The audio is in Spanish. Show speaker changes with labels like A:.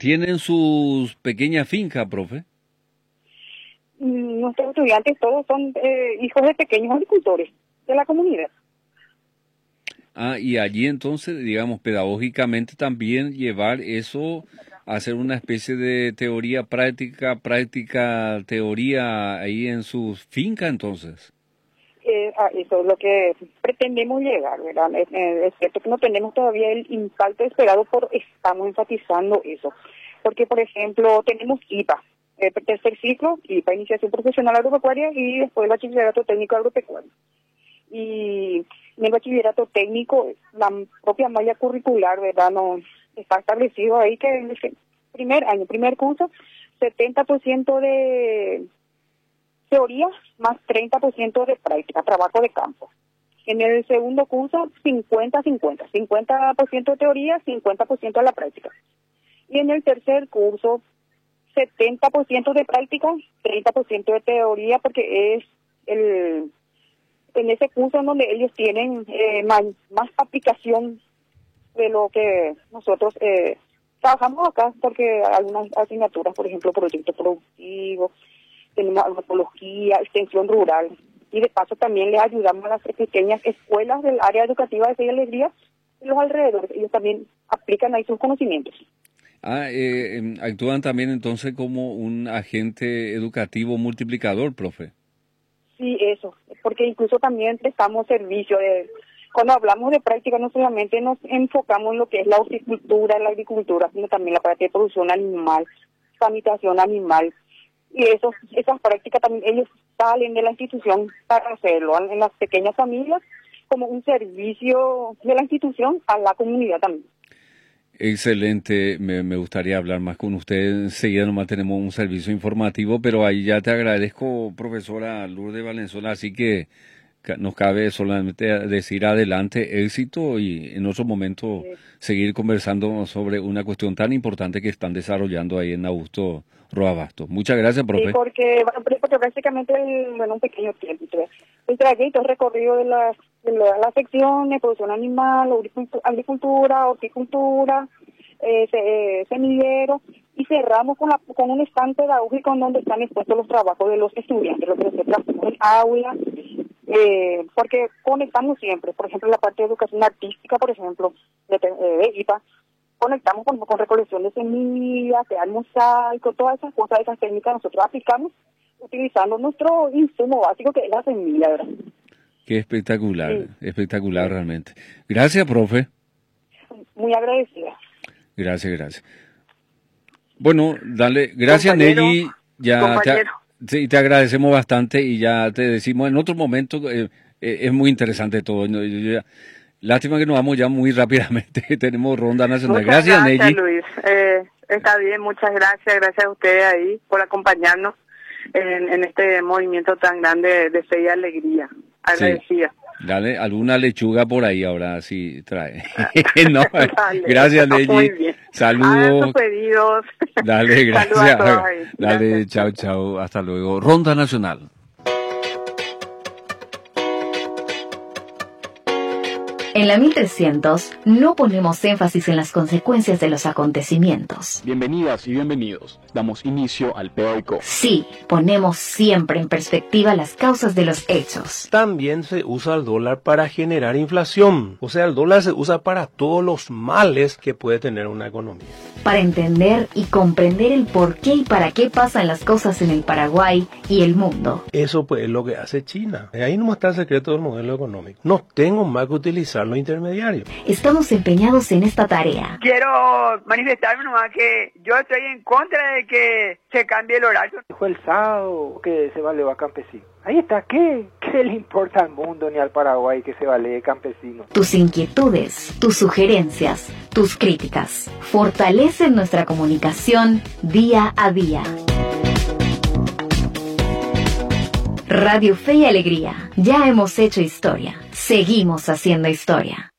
A: tienen sus pequeñas fincas, profe.
B: Nuestros estudiantes todos son hijos de pequeños agricultores de la comunidad.
A: Y allí entonces, digamos, pedagógicamente también llevar eso a hacer una especie de teoría práctica, teoría ahí en sus fincas entonces.
B: Eso es lo que pretendemos llegar, ¿verdad? Es cierto que no tenemos todavía el impacto esperado, pero estamos enfatizando eso. Porque, por ejemplo, tenemos IPA, tercer ciclo, IPA, Iniciación Profesional Agropecuaria, y después el Bachillerato Técnico Agropecuario. Y en el Bachillerato Técnico, la propia malla curricular, ¿verdad? No está establecido ahí que en el primer curso, 70% de teoría más 30% de práctica, trabajo de campo. En el segundo curso, 50-50, 50% de teoría, 50% de la práctica. Y en el tercer curso, 70% de práctica, 30% de teoría, porque es en ese curso en donde ellos tienen más aplicación de lo que nosotros trabajamos acá, porque algunas asignaturas, por ejemplo, proyectos productivos, tenemos agroecología, extensión rural, y de paso también les ayudamos a las pequeñas escuelas del área educativa de Fe y Alegría y los alrededores. Ellos también aplican ahí sus conocimientos.
A: Actúan también entonces como un agente educativo multiplicador, profe.
B: Sí, eso, porque incluso también prestamos servicio. Cuando hablamos de práctica, no solamente nos enfocamos en lo que es la horticultura, la agricultura, sino también la parte de producción animal, sanitación animal. Y esas prácticas también ellos salen de la institución para hacerlo en las pequeñas familias como un servicio de la institución a la comunidad también.
A: Excelente, me gustaría hablar más con usted. Enseguida nomás tenemos un servicio informativo, pero ahí ya te agradezco, profesora Lourdes Valenzuela, así que nos cabe solamente decir adelante, éxito, y en otro momento seguir conversando sobre una cuestión tan importante que están desarrollando ahí en Augusto Roa Bastos. Muchas gracias, profe.
B: Sí, porque básicamente, un pequeño tiempo. El trayecto, el recorrido de la sección de producción animal, agricultura, horticultura, semillero, y cerramos con un stand pedagógico en donde están expuestos los trabajos de los estudiantes, lo que se transforma en aula, porque conectamos siempre, por ejemplo, la parte de educación artística, por ejemplo, de IPA, conectamos con recolección de semillas, de mosaico, todas esas cosas, esas técnicas nosotros aplicamos utilizando nuestro insumo básico que es la semilla, ¿verdad?
A: Qué espectacular, espectacular realmente. Gracias, profe.
B: Muy agradecida.
A: Gracias. Bueno, dale, gracias, Nelly. Te agradecemos bastante y ya te decimos en otro momento, es muy interesante todo. Lástima que nos vamos ya muy rápidamente, tenemos ronda nacional. Gracias, Nelly.
C: Luis. Está bien, muchas gracias a ustedes ahí por acompañarnos en este movimiento tan grande de Fe y Alegría. Agradecida.
A: Sí. Dale, alguna lechuga por ahí ahora sí trae. No, gracias, Nelly.
C: Muy bien.
A: Saludos.
C: Sus pedidos.
A: Dale, gracias.
C: Saludos a todos ahí.
A: Dale,
C: Gracias.
A: chao, hasta luego. Ronda nacional.
D: En la 1300 no ponemos énfasis en las consecuencias de los acontecimientos.
E: Bienvenidas y bienvenidos. Damos inicio al Peoico.
D: Sí, ponemos siempre en perspectiva las causas de los hechos.
F: También se usa el dólar para generar inflación. O sea, el dólar se usa para todos los males que puede tener una economía.
D: Para entender y comprender el por qué y para qué pasan las cosas en el Paraguay y el mundo.
F: Eso pues es lo que hace China. Ahí no está el secreto del modelo económico. No tengo más que utilizar los intermediarios.
D: Estamos empeñados en esta tarea.
C: Quiero manifestarme nomás que yo estoy en contra de que se cambie el horario.
G: Dijo el sábado que se vale a campesino. Ahí está, ¿qué le importa al mundo ni al Paraguay que se vale campesino?
D: Tus inquietudes, tus sugerencias, tus críticas fortalecen nuestra comunicación día a día. Radio Fe y Alegría. Ya hemos hecho historia. Seguimos haciendo historia.